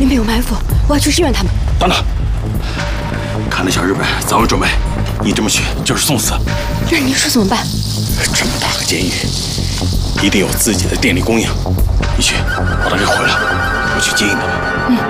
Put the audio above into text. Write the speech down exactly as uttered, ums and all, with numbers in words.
那边有埋伏，我要去支援他们。 等等，看那小日本早有准备，你这么去就是送死。 那您说怎么办？ 这么大个监狱，一定有自己的电力供应。你去把他给毁了，我去接应他们。 嗯。